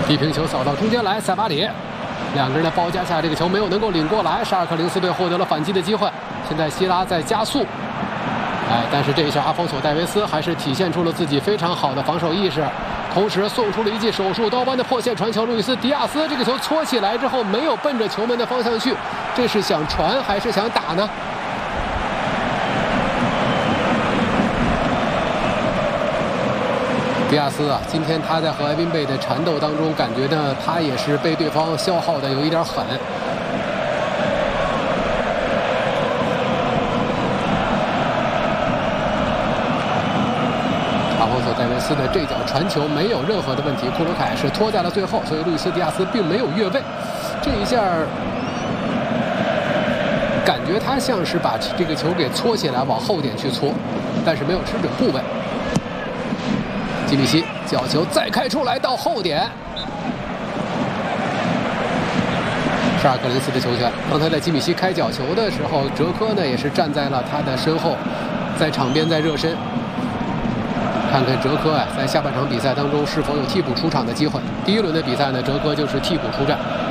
地平球扫到中间来，塞巴里两个人的包夹下，这个球没有能够领过来，沙尔克零四队获得了反击的机会。现在希拉在加速，但是这一下阿方索戴维斯还是体现出了自己非常好的防守意识，同时送出了一记手术刀般的破线传球。路易斯·迪亚斯这个球搓起来之后，没有奔着球门的方向去，这是想传还是想打呢？迪亚斯啊，今天他在和埃宾贝的缠斗当中，感觉呢他也是被对方消耗的有一点狠。阿方索戴维斯的这脚传球没有任何的问题，库鲁凯是拖在了最后，所以路易斯·迪亚斯并没有越位。这一下感觉他像是把这个球给搓起来往后点去搓，但是没有吃准部位。基米希角球再开出来到后点，沙尔克零四的球权。刚才在基米希开角球的时候，哲科呢也是站在了他的身后，在场边在热身。看看哲科在下半场比赛当中是否有替补出场的机会。第一轮的比赛呢，哲科就是替补出战。